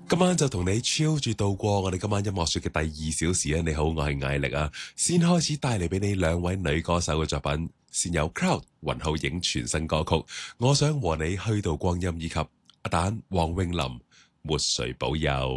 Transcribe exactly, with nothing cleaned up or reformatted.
今晚就同你超住度過我哋今晚音樂雪嘅第二小時啊！你好，我係艾力啊，先開始帶嚟俾你兩位女歌手嘅作品，先有 Cloud 雲浩影全新歌曲《我想和你虛度光陰》，以及阿蛋黃詠琳沒誰保佑。